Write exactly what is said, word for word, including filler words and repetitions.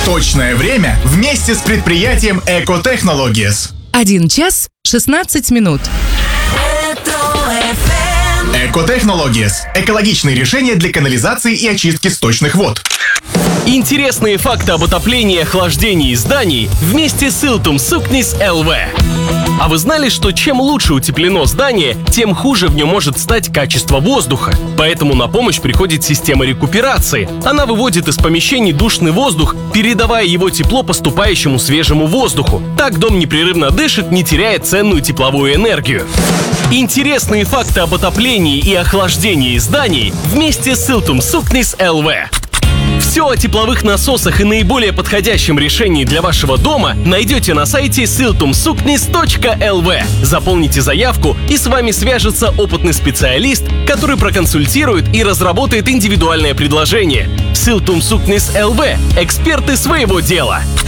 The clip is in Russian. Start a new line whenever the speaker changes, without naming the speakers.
Точное время вместе с предприятием Eco Technologies.
Один час шестнадцать минут.
Eco Technologies – экологичные решения для канализации и очистки сточных вод.
Интересные факты об отоплении и охлаждении зданий вместе с Iltum Suknis эл ви. А вы знали, что чем лучше утеплено здание, тем хуже в нем может стать качество воздуха? Поэтому на помощь приходит система рекуперации. Она выводит из помещений душный воздух, передавая его тепло поступающему свежему воздуху. Так дом непрерывно дышит, не теряя ценную тепловую энергию. Интересные факты об отоплении и охлаждении зданий вместе с Iltum Suknis эл ви. Все о тепловых насосах и наиболее подходящем решении для вашего дома найдете на сайте силтум сукнис точка эл ви. Заполните заявку, и с вами свяжется опытный специалист, который проконсультирует и разработает индивидуальное предложение. Iltum Suknis эл ви – эксперты своего дела.